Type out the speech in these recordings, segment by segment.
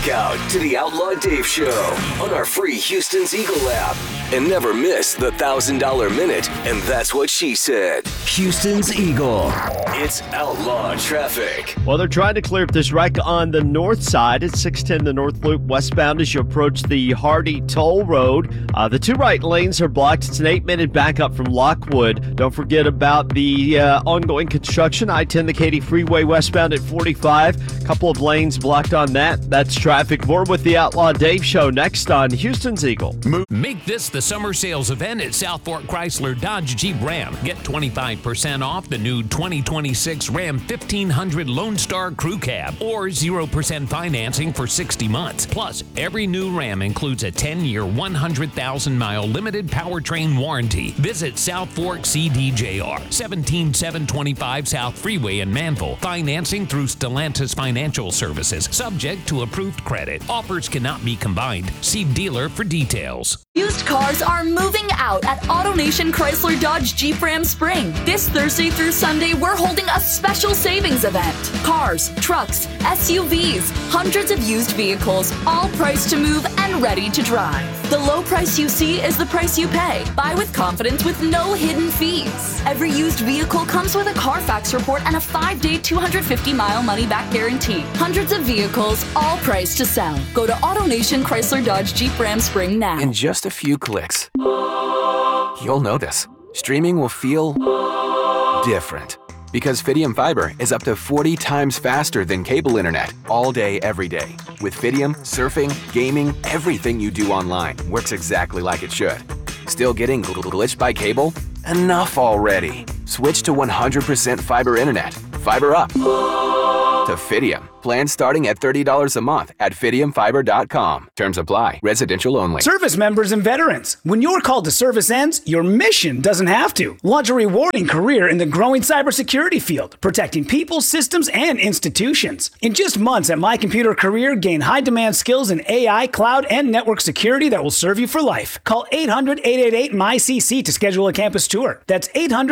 Check out To the Outlaw Dave Show on our free Houston's Eagle app. And never miss the $1,000 Minute, and that's what she said. Houston's Eagle. It's Outlaw Traffic. Well, they're trying to clear up this wreck on the north side at 610 the North Loop westbound as you approach the Hardy Toll Road. The two right lanes are blocked. It's an 8-minute backup from Lockwood. Don't forget about the ongoing construction. I-10 the Katy Freeway westbound at 45. A couple of lanes blocked on that. That's traffic. More with the Outlaw Dave Show next on Houston's Eagle. Make this the summer sales event at South Fork Chrysler Dodge Jeep Ram. Get 25% off the new 2026 Ram 1500 Lone Star Crew Cab or 0% financing for 60 months. Plus, every new Ram includes a 10-year, 100,000-mile limited powertrain warranty. Visit South Fork CDJR, 17725 South Freeway in Manville. Financing through Stellantis Financial Services, subject to approved credit. Offers cannot be combined. See dealer for details. Used cars are moving out at AutoNation Chrysler Dodge Jeep Ram Spring. This Thursday through Sunday, we're holding a special savings event. Cars, trucks, SUVs, hundreds of used vehicles, all priced to move and ready to drive. The low price you see is the price you pay. Buy with confidence with no hidden fees. Every used vehicle comes with a Carfax report and a 5-day, 250-mile money-back guarantee. Hundreds of vehicles, all priced to sell. Go to AutoNation Chrysler Dodge Jeep Ram Spring now. In just a few clicks, you'll know this. Streaming will feel different. Because Fidium Fiber is up to 40 times faster than cable internet all day, every day. With Fidium, surfing, gaming, everything you do online works exactly like it should. Still getting glitched by cable? Enough already. Switch to 100% fiber internet. Fiber up to Fidium. Plans starting at $30 a month at FidiumFiber.com. Terms apply. Residential only. Service members and veterans. When your call to service ends, your mission doesn't have to. Launch a rewarding career in the growing cybersecurity field, protecting people, systems, and institutions. In just months at My Computer Career, gain high-demand skills in AI, cloud, and network security that will serve you for life. Call 800-888-MyCC to schedule a campus tour. That's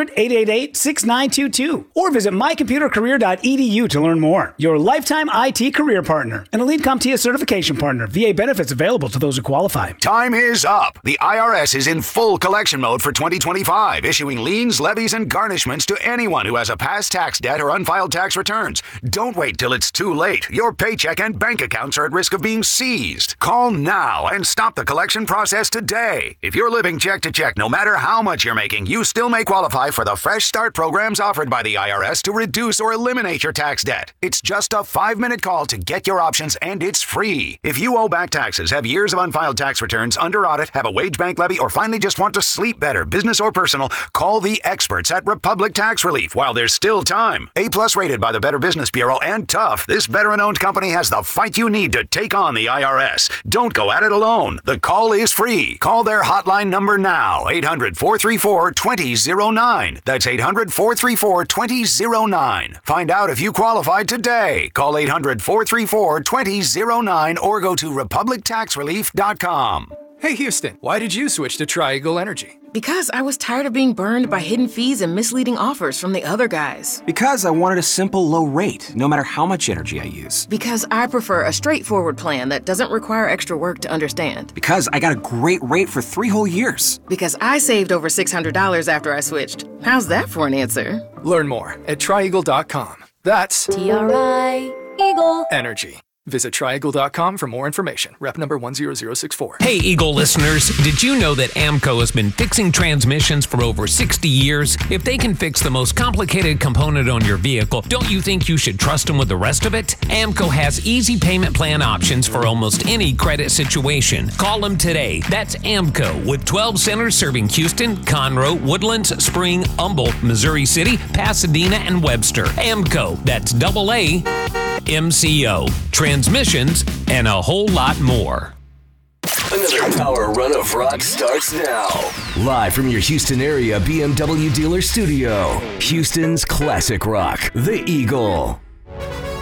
800-888-6922. Or visit mycomputercareer.edu to learn more. Your lifetime IT career partner. An Elite CompTIA certification partner. VA benefits available to those who qualify. Time is up. The IRS is in full collection mode for 2025, issuing liens, levies, and garnishments to anyone who has a past tax debt or unfiled tax returns. Don't wait till it's too late. Your paycheck and bank accounts are at risk of being seized. Call now and stop the collection process today. If you're living check to check, no matter how much you're making, you still may qualify for the Fresh Start programs offered by the IRS to reduce or eliminate your tax debt. It's just a 5-minute call to get your options, and it's free. If you owe back taxes, have years of unfiled tax returns, under audit, have a wage bank levy, or finally just want to sleep better, business or personal, call the experts at Republic Tax Relief while there's still time. A+ rated by the Better Business Bureau and tough, this veteran-owned company has the fight you need to take on the IRS. Don't go at it alone. The call is free. Call their hotline number now, 800-434-2009. That's 800-434-2009. Find out if you qualify today. Call 800-434-2009 or go to republictaxrelief.com. Hey Houston, why did you switch to Tri-Eagle Energy? Because I was tired of being burned by hidden fees and misleading offers from the other guys. Because I wanted a simple low rate, no matter how much energy I use. Because I prefer a straightforward plan that doesn't require extra work to understand. Because I got a great rate for 3 whole years. Because I saved over $600 after I switched. How's that for an answer? Learn more at trieagle.com. That's T-R-I-Eagle Energy. Visit trieagle.com for more information. Rep number 10064. Hey, Eagle listeners, did you know that AMCO has been fixing transmissions for over 60 years? If they can fix the most complicated component on your vehicle, don't you think you should trust them with the rest of it? AMCO has easy payment plan options for almost any credit situation. Call them today. That's AMCO with 12 centers serving Houston, Conroe, Woodlands, Spring, Humboldt, Missouri City, Pasadena, and Webster. AMCO, that's AAMCO. Transmissions and a whole lot more. Another Power Run of Rock starts now. Live from your Houston area BMW dealer studio. Houston's classic rock, The Eagle.